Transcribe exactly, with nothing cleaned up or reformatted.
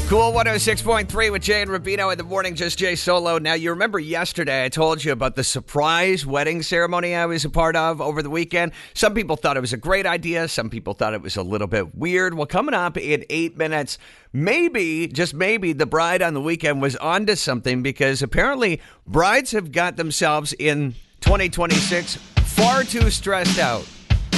Cool one oh six point three with Jay and Rubino in the morning, just Jay solo. Now, you remember yesterday I told you about the surprise wedding ceremony I was a part of over the weekend. Some people thought it was a great idea. Some people thought it was a little bit weird. Well, coming up in eight minutes, maybe, just maybe, the bride on the weekend was onto something, because apparently brides have got themselves in twenty twenty-six far too stressed out.